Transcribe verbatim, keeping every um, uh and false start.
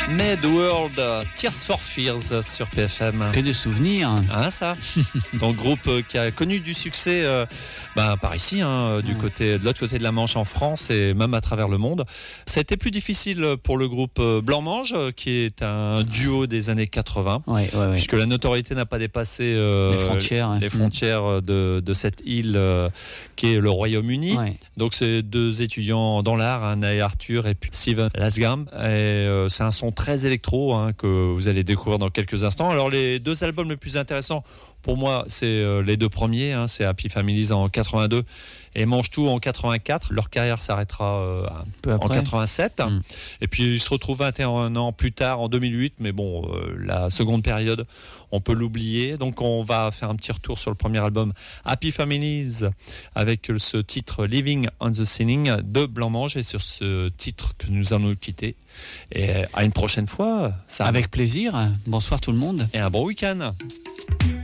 Mad World, Tears for Fears sur P F M. Que de souvenirs. Hein, ça. Donc groupe qui a connu du succès euh, bah, par ici, hein, du ouais. côté, de l'autre côté de la Manche en France et même à travers le monde. Ça a été plus difficile pour le groupe Blanc-Mange, qui est un duo des années quatre-vingts, ouais, ouais, ouais. puisque la notoriété n'a pas dépassé euh, les frontières, les frontières de, de cette île euh, qui est le Royaume-Uni. Ouais. Donc c'est deux étudiants dans l'art, hein, Nae Arthur et puis Steven Lasgam. Et euh, c'est un son très électro hein, que vous allez découvrir dans quelques instants. Alors les deux albums les plus intéressants pour moi, c'est euh, les deux premiers, hein, c'est Happy Families en quatre-vingt-deux et Mange Tout en quatre-vingt-quatre. Leur carrière s'arrêtera euh, Peu après. en quatre-vingt-sept. Mmh. Et puis ils se retrouvent vingt et un ans plus tard, en deux mille huit. Mais bon, euh, la seconde période, on peut l'oublier. Donc on va faire un petit retour sur le premier album Happy Families avec ce titre Living on the Ceiling de Blanc-Mange. Et sur ce titre que nous allons nous quitter. Et à une prochaine fois. Ça avec plaisir. Bonsoir tout le monde. Et un bon week-end.